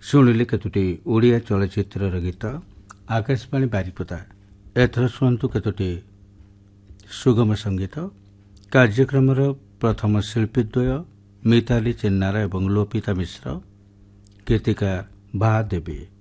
ଶୁଣିଲେ କେତୋଟି ଓଡ଼ିଆ ଚଳଚ୍ଚିତ୍ରର ଗୀତ ଆକାଶବାଣୀ ବାରିପଦା। ଏଥର ଶୁଣନ୍ତୁ କେତୋଟି ସୁଗମ ସଙ୍ଗୀତ। କାର୍ଯ୍ୟକ୍ରମର ପ୍ରଥମ ଶିଳ୍ପୀଦ୍ୱୟ ମିତାଲି ଚିନ୍ନାର ଏବଂ ଲୋପିତା ମିଶ୍ର, ଗୀତିକାର ଭା ଦେବୀ।